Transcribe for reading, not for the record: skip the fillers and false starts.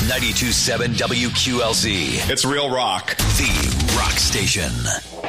92.7 WQLZ. It's real rock. The Rock Station.